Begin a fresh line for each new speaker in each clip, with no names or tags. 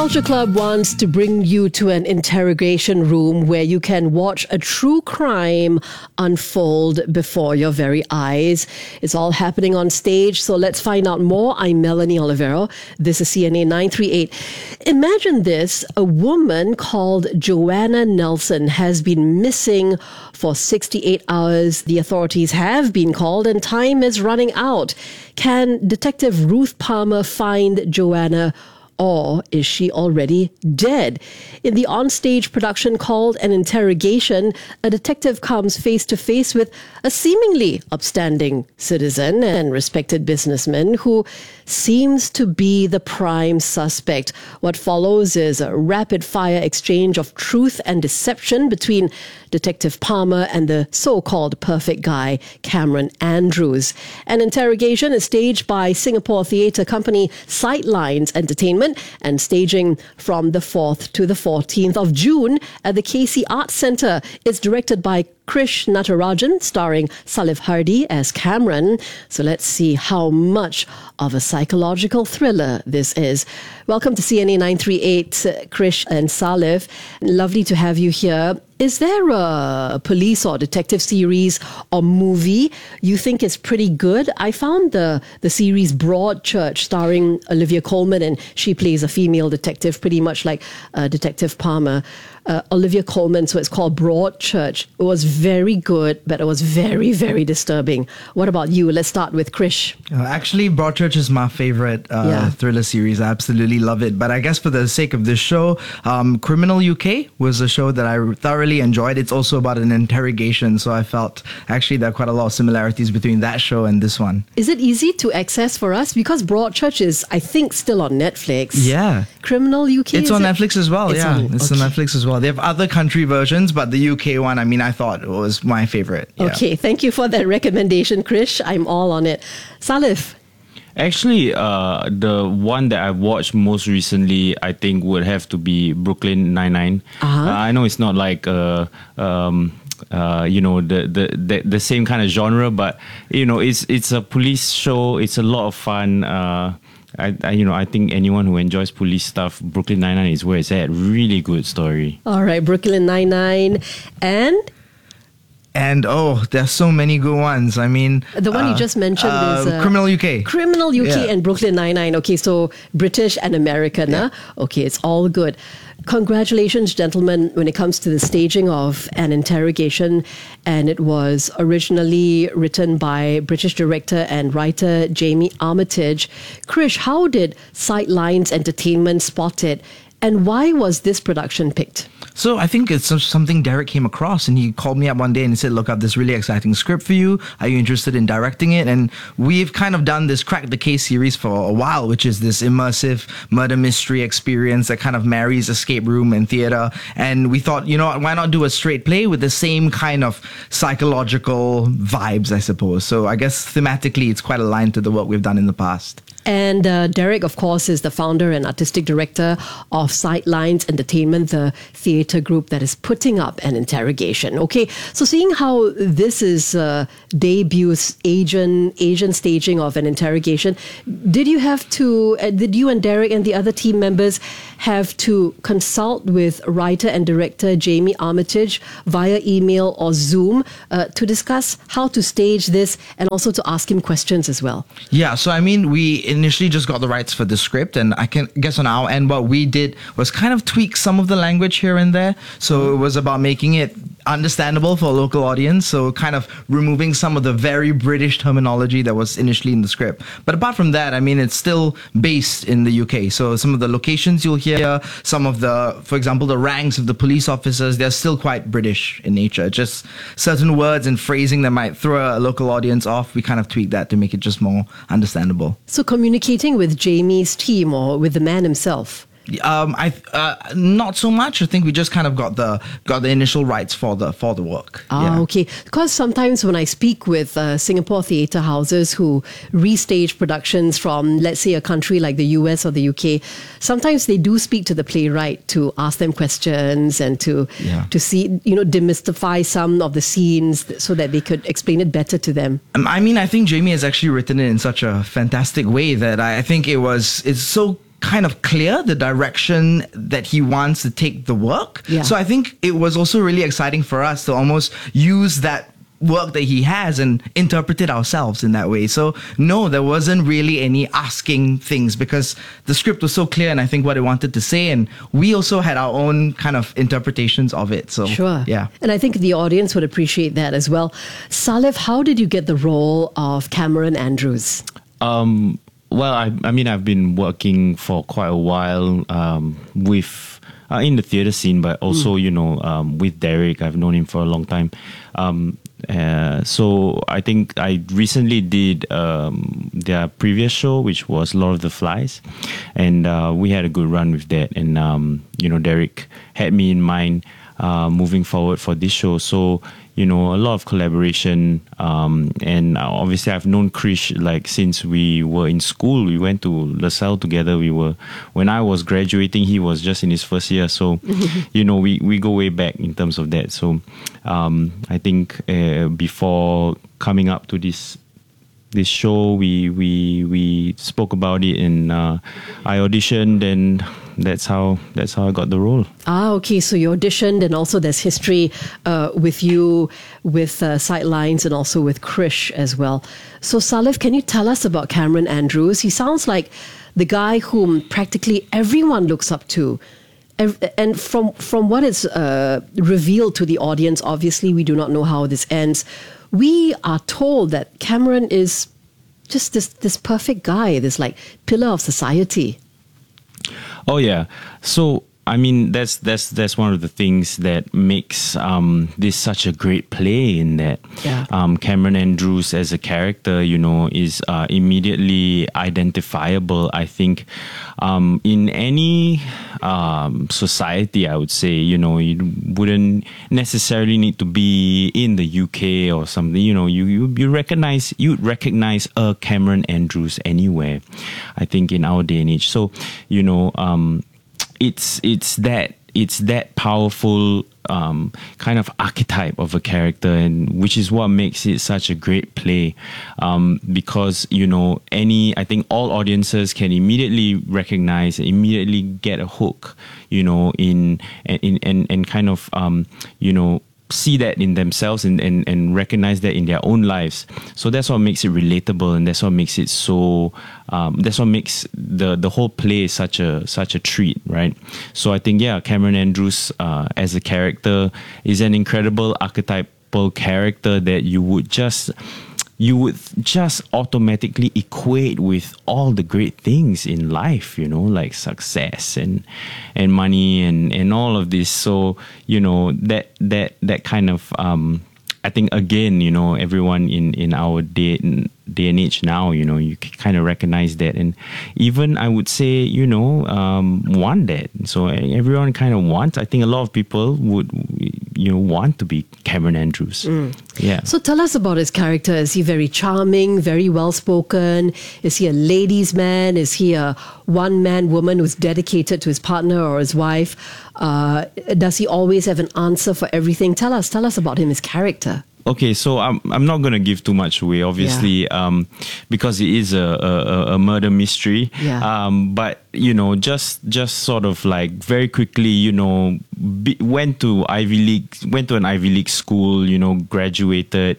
Culture Club wants to bring you to an interrogation room where you can watch a true crime unfold before your very eyes. It's all happening on stage, so let's find out more. I'm Melanie Olivero. This is CNA 938. Imagine this. A woman called Joanna Nelson has been missing for 68 hours. The authorities have been called and time is running out. Can Detective Ruth Palmer find Joanna, or is she already dead? In the onstage production called An Interrogation, a detective comes face to face with a seemingly upstanding citizen and respected businessman who seems to be the prime suspect. What follows is a rapid-fire exchange of truth and deception between Detective Palmer and the so-called perfect guy, Cameron Andrews. An Interrogation is staged by Singapore theatre company Sightlines Entertainment and staging from the 4th to the 14th of June at the KC Arts Centre. It's directed by Krish Natarajan, starring Salif Hardy as Cameron. So let's see how much of a psychological thriller this is. Welcome to CNA 938, Krish and Salif. Lovely to have you here. Is there a police or detective series or movie you think is pretty good? I found the series Broadchurch, starring Olivia Colman, and she plays a female detective, pretty much like Detective Palmer. Olivia Colman, so it's called Broadchurch. It was very good, but it was very, very disturbing. What about you? Let's start with Krish.
Actually, Broadchurch is my favorite thriller series. I absolutely love it. But I guess for the sake of this show, Criminal UK was a show that I thoroughly enjoyed. It's also about an interrogation, so I felt actually there are quite a lot of similarities between that show and this one.
Is it easy to access for us? Because Broadchurch is, I think, still on Netflix.
Yeah.
Criminal UK?
It's on Netflix as well, It's on Netflix as well. They have other country versions, but the UK one, I mean, I thought it was my favorite. Yeah.
Okay, thank you for that recommendation, Krish. I'm all on it. Salif?
Actually, the one that I've watched most recently, I think, would have to be Brooklyn Nine-Nine. I know it's not like the same kind of genre, but it's a police show. It's a lot of fun. I think anyone who enjoys police stuff, Brooklyn Nine-Nine is where it's at. Really good story.
All right, Brooklyn Nine-Nine.
And there's so many good ones. I mean,
the one you just mentioned is
Criminal UK.
Criminal UK and Brooklyn Nine-Nine. Okay, so British and American.
Yeah.
Okay, it's all good. Congratulations, gentlemen, when it comes to the staging of An Interrogation. And it was originally written by British director and writer Jamie Armitage. Krish, how did Sightlines Entertainment spot it? And why was this production picked?
So I think it's something Derek came across, and he called me up one day and he said, look, I have this really exciting script for you. Are you interested in directing it? And we've kind of done this Crack the Case series for a while, which is this immersive murder mystery experience that kind of marries escape room and theater. And we thought, why not do a straight play with the same kind of psychological vibes, I suppose. So I guess thematically it's quite aligned to the work we've done in the past.
And Derek, of course, is the founder and artistic director of Sightlines Entertainment, the theatre group that is putting up An Interrogation. Okay, so seeing how this is debut Asian staging of An Interrogation, did you and Derek and the other team members have to consult with writer and director Jamie Armitage via email or Zoom to discuss how to stage this and also to ask him questions as well?
Yeah, so I mean, we initially just got the rights for the script, and I can guess on our end what we did was kind of tweak some of the language here and there. So it was about making it understandable for a local audience, so kind of removing some of the very British terminology that was initially in the script. But apart from that, I mean, it's still based in the UK. So some of the locations you'll hear, some of the, for example, the ranks of the police officers, they're still quite British in nature. Just certain words and phrasing that might throw a local audience off, we kind of tweak that to make it just more understandable.
So communicating with Jamie's team or with the man himself?
Not so much. I think we just kind of got the initial rights for the work.
Okay. Because sometimes when I speak with Singapore theatre houses who restage productions from, let's say, a country like the US or the UK, sometimes they do speak to the playwright to ask them questions and to see, demystify some of the scenes so that they could explain it better to them.
I mean, I think Jamie has actually written it in such a fantastic way that I think it's so kind of clear the direction that he wants to take the work.
Yeah.
So I think it was also really exciting for us to almost use that work that he has and interpret it ourselves in that way. So no, there wasn't really any asking things because the script was so clear and I think what it wanted to say, and we also had our own kind of interpretations of it. So
Sure.
yeah.
And I think the audience would appreciate that as well. Salif, how did you get the role of Cameron Andrews?
Well, I mean, I've been working for quite a while with in the theatre scene, but also, with Derek. I've known him for a long time. So I think I recently did their previous show, which was Lord of the Flies, and we had a good run with that. And Derek had me in mind moving forward for this show. So a lot of collaboration, and obviously I've known Krish since we were in school. We went to LaSalle together. When I was graduating, he was just in his first year. So we go way back in terms of that. So I think before coming up to this show, we spoke about it, and I auditioned, and that's how I got the role.
Okay. So you auditioned, and also there's history with you, with Sidelines, and also with Krish as well. So Salif, can you tell us about Cameron Andrews? He sounds like the guy whom practically everyone looks up to. And from what is revealed to the audience, obviously we do not know how this ends. We are told that Cameron is just this perfect guy, this pillar of society.
Oh yeah. So I mean, that's one of the things that makes this such a great play, in that Cameron Andrews as a character, is immediately identifiable. I think in any society, I would say, you wouldn't necessarily need to be in the UK or something. You'd recognize a Cameron Andrews anywhere, I think, in our day and age. So it's that powerful kind of archetype of a character, and which is what makes it such a great play, because I think all audiences can immediately recognize, immediately get a hook, in kind of see that in themselves and recognize that in their own lives. So that's what makes it relatable, and that's what makes it so that's what makes the whole play such a treat, right? So I think Cameron Andrews as a character is an incredible archetypal character that you would just automatically equate with all the great things in life, like success and money and all of this. So, that kind of, I think, again, everyone in our day and age now, you kind of recognize that, and even I would say, want that. So everyone kind of wants. I think a lot of people would, want to be Cameron Andrews. Yeah.
So tell us about his character. Is he very charming, very well spoken? Is he a ladies' man? Is he a one-man woman who's dedicated to his partner or his wife? Does he always have an answer for everything? Tell us about him, his character.
Okay, so I'm not going to give too much away, obviously, because it is a murder mystery.
Yeah.
But just sort of very quickly, went to an Ivy League school, graduated,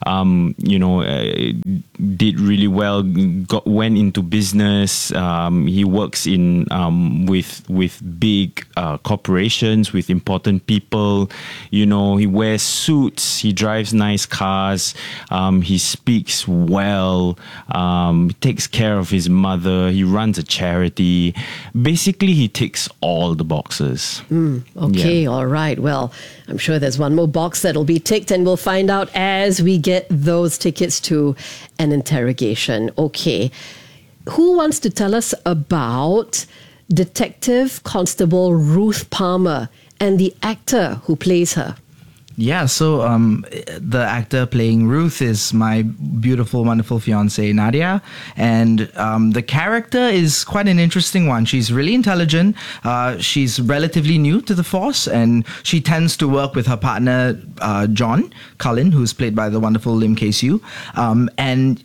did really well, went into business. He works in with big corporations, with important people. He wears suits. He drives nice cars. He speaks well. He takes care of his mother. He runs a charity. Basically, he ticks all the boxes.
Okay, all right. Well, I'm sure there's one more box that'll be ticked, and we'll find out as we get those tickets to an interrogation. Okay. Who wants to tell us about Detective Constable Ruth Palmer and the actor who plays her?
Yeah, so the actor playing Ruth is my beautiful, wonderful fiancée, Nadia. And the character is quite an interesting one. She's really intelligent. She's relatively new to the force, and she tends to work with her partner, John Cullen, who's played by the wonderful Lim Kay-siu. And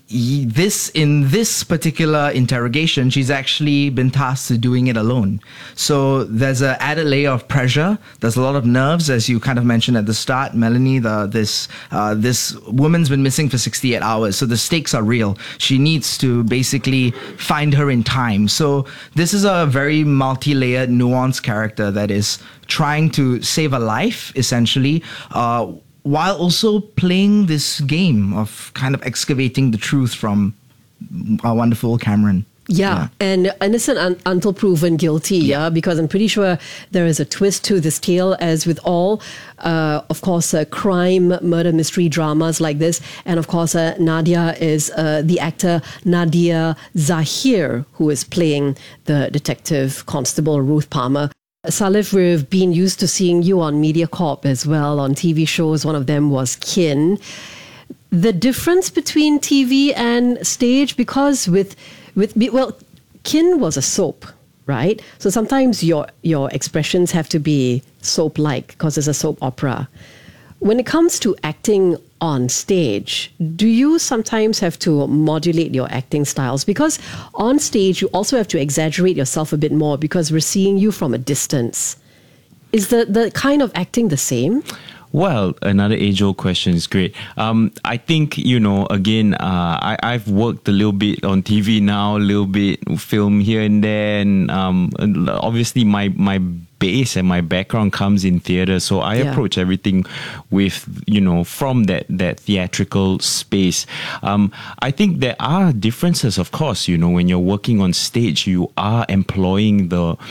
in this particular interrogation, she's actually been tasked to doing it alone. So there's an added layer of pressure. There's a lot of nerves, as you kind of mentioned at the start. Melanie, this woman's been missing for 68 hours, so the stakes are real. She needs to basically find her in time. So this is a very multi-layered, nuanced character that is trying to save a life, essentially, while also playing this game of kind of excavating the truth from our wonderful Cameron.
Yeah, and innocent until proven guilty, yeah, because I'm pretty sure there is a twist to this tale, as with all, of course, crime, murder, mystery dramas like this. And of course, Nadia is the actor Nadia Zahir, who is playing the detective constable Ruth Palmer. Salif, we've been used to seeing you on MediaCorp as well, on TV shows. One of them was Kin. The difference between TV and stage, because well, Kin was a soap, right? So sometimes your expressions have to be soap-like because it's a soap opera. When it comes to acting on stage, do you sometimes have to modulate your acting styles? Because on stage, you also have to exaggerate yourself a bit more because we're seeing you from a distance. Is the kind of acting the same?
Well, another age-old question is great. I think, again, I've worked a little bit on TV now, a little bit film here and there, and obviously my base and my background comes in theatre, so I approach everything with, from that theatrical space. I think there are differences, of course. When you're working on stage, you are employing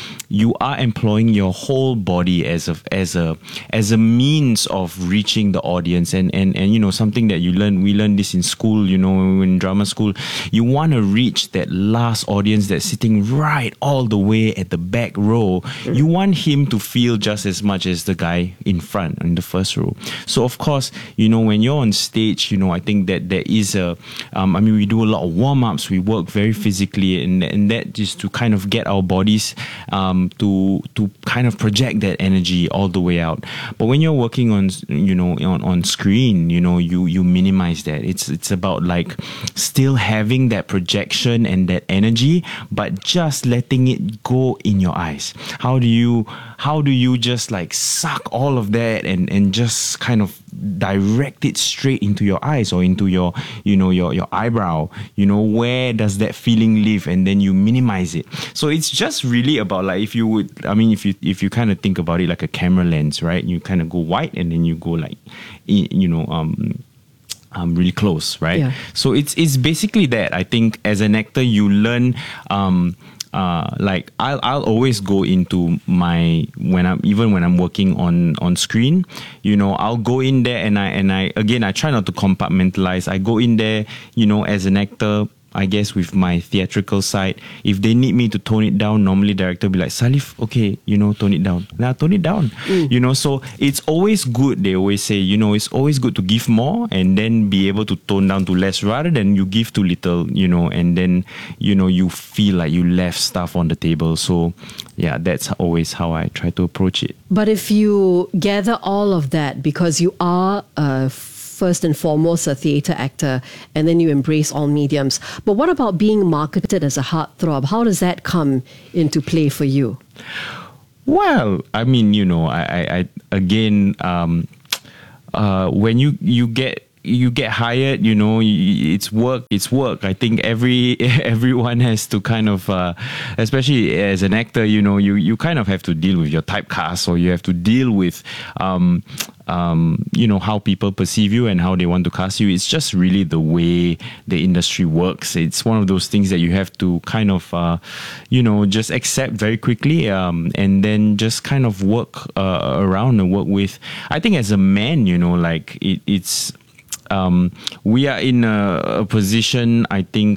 your whole body as a means of reaching the audience, and something that we learn this in school, in drama school. You want to reach that last audience that's sitting right all the way at the back row. You want him to feel just as much as the guy in front in the first row. So of course, when you're on stage, I think that there is we do a lot of warm-ups, we work very physically, and that is to kind of get our bodies to kind of project that energy all the way out. But when you're working on screen, you minimize that. It's about like still having that projection and that energy, but just letting it go in your eyes. How do you just like suck all of that and just kind of direct it straight into your eyes or into your eyebrow? Where does that feeling live? And then you minimize it. So it's just really about like, if you kind of think about it like a camera lens, right? You kind of go wide and then you go like, really close, right? Yeah. So it's basically that. I think as an actor, you learn. Like I'll always go into when I'm working on screen, I'll go in there and I try not to compartmentalize. I go in there, as an actor, I guess with my theatrical side, if they need me to tone it down, normally director will be like, Salif, okay, tone it down. Now tone it down. So it's always good. They always say, it's always good to give more and then be able to tone down to less, rather than you give too little, and then, you feel like you left stuff on the table. So yeah, that's always how I try to approach it.
But if you gather all of that, because you are first and foremost a theatre actor, and then you embrace all mediums. But what about being marketed as a heartthrob? How does that come into play for you?
Well, I again, when you get hired, it's work. I think everyone has to kind of, especially as an actor, you kind of have to deal with your typecast, or you have to deal with, how people perceive you and how they want to cast you. It's just really the way the industry works. It's one of those things that you have to kind of, just accept very quickly, and then just kind of work around and work with. I think as a man, it's we are in a position, I think,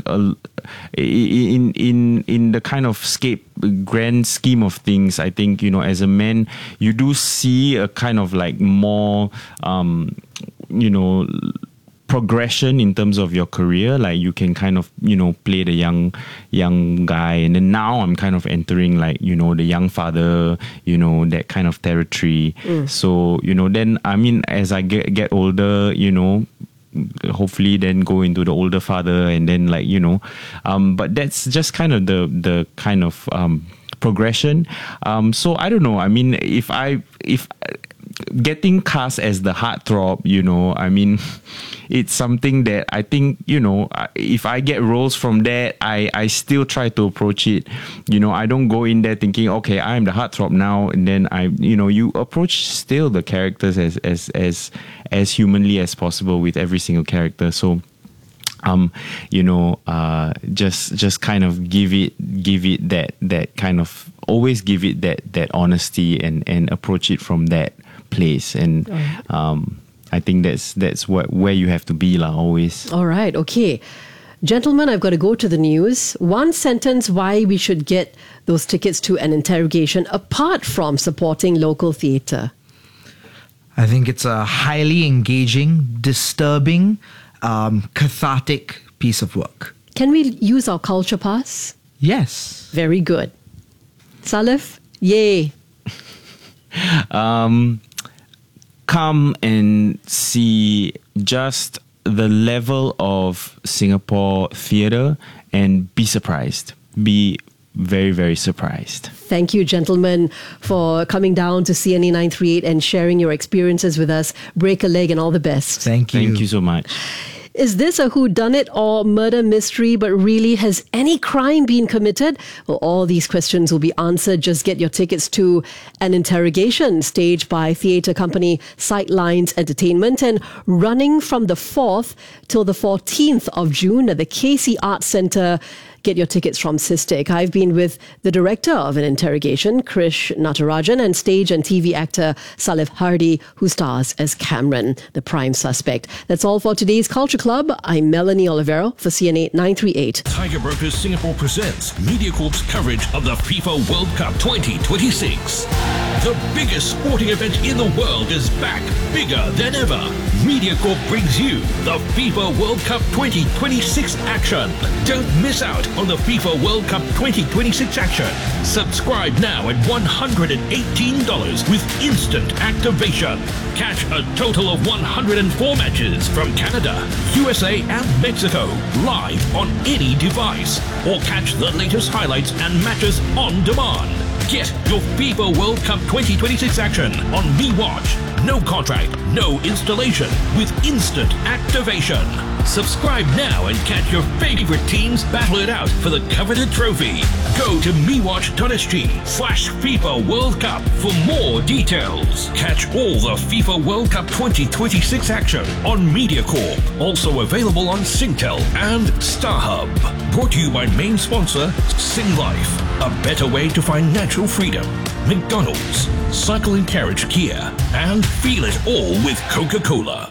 in the kind of grand scheme of things, I think, you know, as a man, you do see a kind of like more, you know, progression in terms of your career. Like you can kind of, you know, play the young guy, and then now I'm kind of entering like, you know, the young father, you know, that kind of territory. So, you know, then I mean, as I get older, you know, hopefully then go into the older father, and then like, you know, but that's just kind of the kind of progression. So I don't know, I mean, if getting cast as the heartthrob, you know, I mean, it's something that I think, you know, if I get roles from that, I still try to approach it. You know, I don't go in there thinking, okay, I'm the heartthrob now, and then you approach still the characters as humanly as possible with every single character. So, you know, just kind of give it that kind of, always give it that honesty and approach it from that place. And I think that's where you have to be always.
All right, okay. Gentlemen, I've got to go to the news. One sentence why we should get those tickets to an interrogation apart from supporting local theatre.
I think it's a highly engaging, disturbing, cathartic piece of work.
Can we use our culture pass?
Yes.
Very good. Salif, yay.
Come and see just the level of Singapore theatre and be surprised. Be very, very surprised.
Thank you, gentlemen, for coming down to CNA 938 and sharing your experiences with us. Break a leg and all the best.
Thank you.
Thank you so much.
Is this a whodunit or murder mystery? But really, has any crime been committed? Well, all these questions will be answered. Just get your tickets to an interrogation staged by theatre company Sightlines Entertainment and running from the 4th till the 14th of June at the KC Arts Centre. Get your tickets from Sistek. I've been with the director of An Interrogation, Krish Natarajan, and stage and TV actor Salif Hardy, who stars as Cameron, the prime suspect. That's all for today's Culture Club. I'm Melanie Olivero for CNA 938.
Tiger Brokers Singapore presents MediaCorp's coverage of the FIFA World Cup 2026. The biggest sporting event in the world is back, bigger than ever. MediaCorp brings you the FIFA World Cup 2026 action. Don't miss out on the FIFA World Cup 2026 action. Subscribe now at $118 with instant activation. Catch a total of 104 matches from Canada, USA and Mexico live on any device. Or catch the latest highlights and matches on demand. Get your FIFA World Cup 2026 action on MeWatch. No contract, no installation, with instant activation. Subscribe now and catch your favorite teams battle it out for the coveted trophy. Go to mewatch.sg/FIFA World Cup for more details. Catch all the FIFA World Cup 2026 action on MediaCorp. Also available on Singtel and StarHub. Brought to you by main sponsor Sing Life. A better way to financial freedom. McDonald's, Cycle and Carriage Kia, and feel it all with Coca-Cola.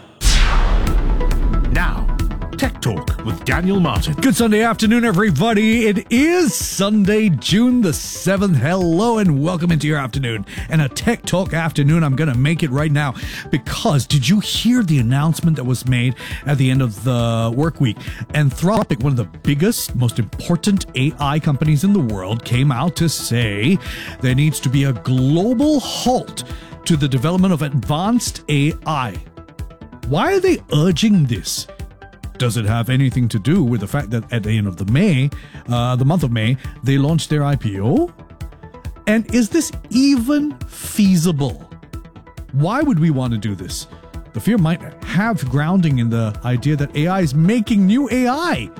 Now, Tech Talk with Daniel Martin. Good Sunday afternoon, everybody. It is Sunday, June the 7th. Hello and welcome into your afternoon. And a Tech Talk afternoon, I'm going to make it right now because did you hear the announcement that was made at the end of the work week? Anthropic, one of the biggest, most important AI companies in the world, came out to say there needs to be a global halt to the development of advanced AI. Why are they urging this? Does it have anything to do with the fact that at the end of the month of May, they launched their IPO? And is this even feasible? Why would we want to do this? The fear might have grounding in the idea that AI is making new AI.